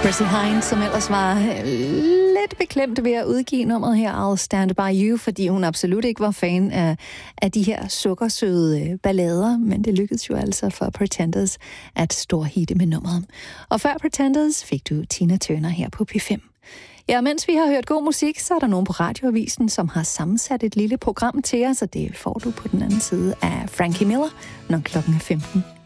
Chrissy Hines, som ellers var lidt beklemt ved at udgive nummeret her, I'll Stand By You, fordi hun absolut ikke var fan af de her sukkersøde ballader, men det lykkedes jo altså for Pretenders at storhitte med nummeret. Og før Pretenders fik du Tina Turner her på P5. Ja, mens vi har hørt god musik, så er der nogen på Radioavisen, som har sammensat et lille program til os, og det får du på den anden side af Frankie Miller, når klokken er 15.